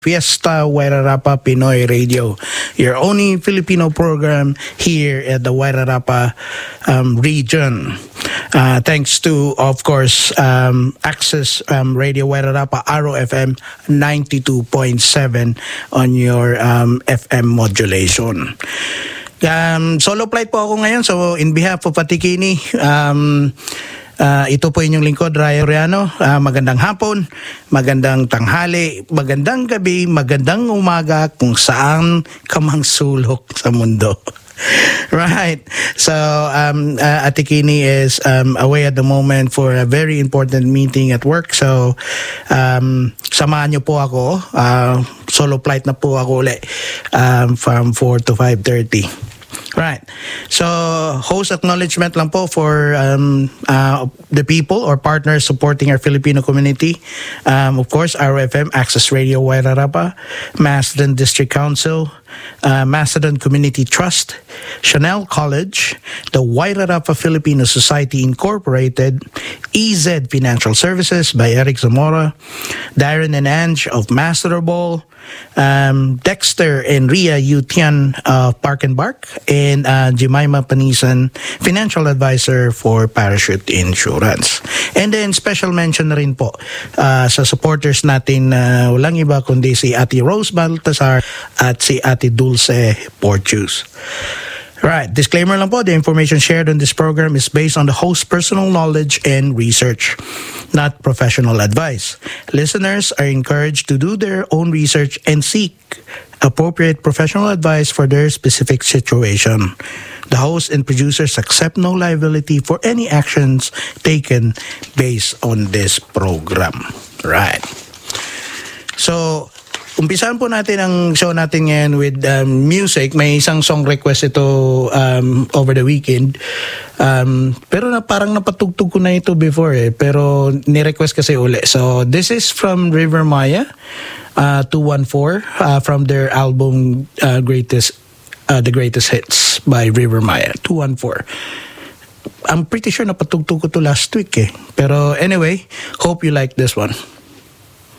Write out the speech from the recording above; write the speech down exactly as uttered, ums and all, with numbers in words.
Fiesta Wairarapa Pinoy Radio, your only Filipino program here at the Wairarapa um, region. Uh, thanks to, of course, um, Access um, Radio Wairarapa, R O F M ninety-two point seven on your um, F M modulation. Um, solo flight po ako ngayon, so in behalf of Atikini, um, Uh, ito po inyong lingkod, Ray Oriano. Uh, magandang hapon, magandang tanghali, magandang gabi, magandang umaga kung saan ka mang sulok sa mundo. Right. So, um, uh, Atikini is um, away at the moment for a very important meeting at work. So, um, samahan niyo po ako. Uh, solo flight na po ako ulit um, from four to five thirty. Right. So, host acknowledgement lang po for um, uh, the people or partners supporting our Filipino community. Um, of course, R O F M, Access Radio Wairarapa, Macedon District Council, uh, Macedon Community Trust, Chanel College, the Wairarapa Filipino Society Incorporated, E Z Financial Services by Eric Zamora, Darren and Ange of Master Ball, um, Dexter and Ria Yutian of Park and Bark, and uh, Jemima Panisan, Financial Advisor for Parachute Insurance. And then special mention na rin po uh, sa supporters natin na uh, walang iba kundi si Ate Rose Baltasar at si Ate Dulce Porcius. Right. Disclaimer lang po, the information shared on this program is based on the host's personal knowledge and research, not professional advice. Listeners are encouraged to do their own research and seek appropriate professional advice for their specific situation. The host and producers accept no liability for any actions taken based on this program. Right. So, umpisahan po natin ang show natin ngayon with um, music. May isang song request ito um, over the weekend. Um, pero na, parang napatugtog ko na ito before eh. Pero ni-request kasi uli. So this is from River Maya, uh, two one four, uh, from their album uh, Greatest, uh, The Greatest Hits by River Maya, two one four. I'm pretty sure napatugtog ko to last week eh. Pero anyway, hope you like this one.